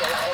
ดี๋ยวเรา